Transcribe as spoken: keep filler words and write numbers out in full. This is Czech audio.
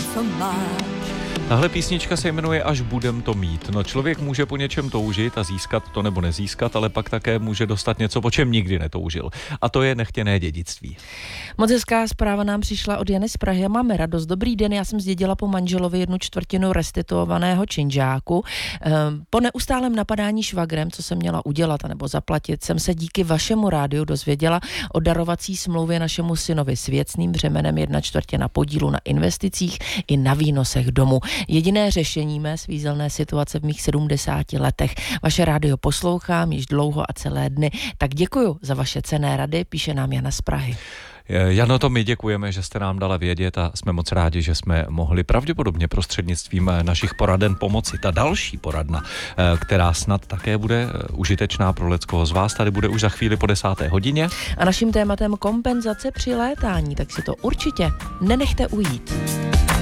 Tahle písnička se jmenuje Až budem to mít. No, člověk může po něčem toužit a získat to nebo nezískat, ale pak také může dostat něco, po čem nikdy netoužil. A to je nechtěné dědictví. Moc hezká zpráva nám přišla od Jany z Prahy a máme radost. Dobrý den, já jsem zdědila po manželovi jednu čtvrtinu restituovaného činžáku. Po neustálém napadání švagrem, co jsem měla udělat anebo zaplatit, jsem se díky vašemu rádiu dozvěděla o darovací smlouvě našemu synovi s věcným břemenem jedna čtvrtina podílu na investicích i na výnosech domu. Jediné řešení mé svízelné situace v mých sedmdesáti letech. Vaše rádio poslouchám již dlouho a celé dny, tak děkuju za vaše cenné rady, píše nám Jana z Prahy. Jano, to my děkujeme, že jste nám dala vědět a jsme moc rádi, že jsme mohli pravděpodobně prostřednictvím našich poraden pomoci. Ta další poradna, která snad také bude užitečná pro leckoho z vás, tady bude už za chvíli po desáté hodině. A naším tématem kompenzace při létání, tak si to určitě nenechte ujít.